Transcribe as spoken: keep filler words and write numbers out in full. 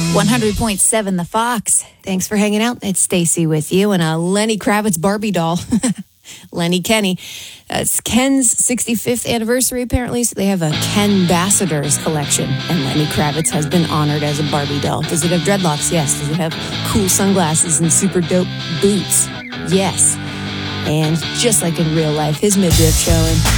one hundred point seven The Fox. Thanks for hanging out. It's Stacy with you and a Lenny Kravitz Barbie doll. Lenny Kenny. Uh, it's Ken's sixty-fifth anniversary, apparently, so they have a Ken Ambassadors collection, and Lenny Kravitz has been honored as a Barbie doll. Does it have dreadlocks? Yes. Does it have cool sunglasses and super dope boots? Yes. And just like in real life, his midriff showing.